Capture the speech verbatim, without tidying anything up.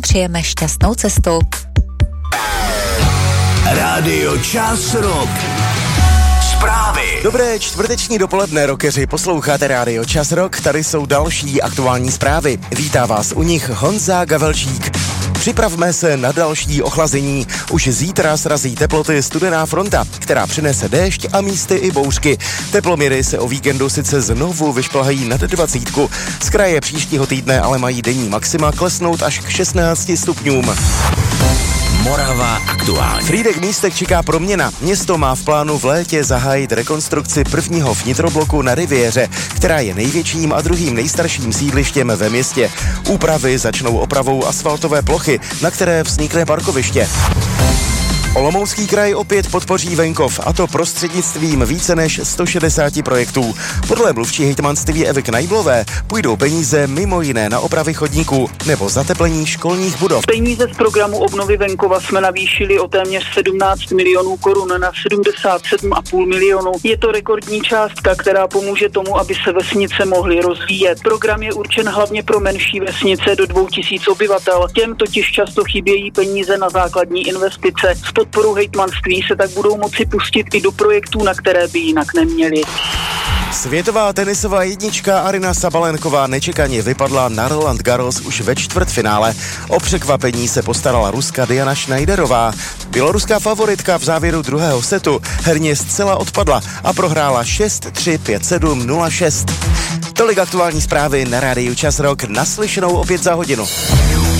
Přejeme šťastnou cestu. Rádio Čas Rock. Zprávy. Dobré čtvrteční dopoledne, rockeři, posloucháte Rádio Čas Rock, tady jsou další aktuální zprávy. Vítá vás u nich Honza Gavelčík. Připravme se na další ochlazení. Už zítra srazí teploty studená fronta, která přinese déšť a místy i bouřky. Teploměry se o víkendu sice znovu vyšplhají nad dvacítku. Z kraje příštího týdne ale mají denní maxima klesnout až k šestnácti stupňům. Morava aktuálně. Frýdek Místek čeká proměna. Město má v plánu v létě zahájit rekonstrukci prvního vnitrobloku na Riviéře, která je největším a druhým nejstarším sídlištěm ve městě. Úpravy začnou opravou asfaltové plochy, na které vznikne parkoviště. Olomoucký kraj opět podpoří venkov, a to prostřednictvím více než sto šedesáti projektů. Podle mluvčí hejtmanství Evy Knajblové půjdou peníze mimo jiné na opravy chodníků nebo zateplení školních budov. Peníze z programu obnovy venkova jsme navýšili o téměř sedmnáct milionů korun na sedmdesát sedm a půl milionu. Je to rekordní částka, která pomůže tomu, aby se vesnice mohly rozvíjet. Program je určen hlavně pro menší vesnice do dvou tisíc obyvatel. Těm totiž často chybějí peníze na základní investice. S podporou hejtmanství se tak budou moci pustit i do projektů, na které by jinak neměli. Světová tenisová jednička Aryna Sabalenková nečekaně vypadla na Roland Garros už ve čtvrtfinále. O překvapení se postarala Ruska Diana Schneiderová. Běloruská favoritka v závěru druhého setu herně zcela odpadla a prohrála šest tři, pět sedm, nula šest. Tolik aktuální zprávy na rádiu Čas Rock, naslyšenou opět za hodinu.